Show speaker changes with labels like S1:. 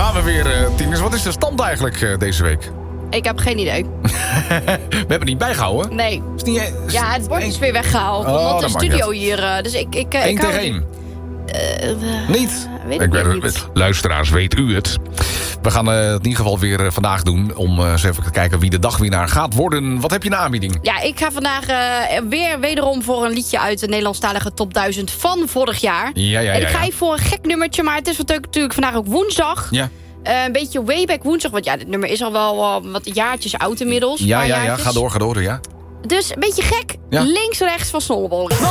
S1: gaan we weer, Tinus. Wat is de stand eigenlijk deze week?
S2: Ik heb geen idee.
S1: We hebben het niet bijgehouden.
S2: Nee.
S1: Is niet,
S2: Ja, het bord is weer weggehaald. Want de studio hier... Dus ik
S1: 1 tegen 1. Niet?
S2: Weet ik niet.
S1: Luisteraars, weet u het? We gaan het in ieder geval weer vandaag doen. Om eens even te kijken wie de dagwinnaar gaat worden. Wat heb je in de aanbieding?
S2: Ja, ik ga vandaag wederom voor een liedje uit de Nederlandstalige top 1000 van vorig jaar.
S1: Ja.
S2: En ik ga hier voor een gek nummertje, maar het is natuurlijk vandaag ook woensdag.
S1: Ja.
S2: Een beetje way back woensdag, want ja, dit nummer is al wel wat jaartjes oud inmiddels.
S1: Ja, ga door, ja.
S2: Dus een beetje gek.
S1: Ja.
S2: Links, rechts van Snollebollek.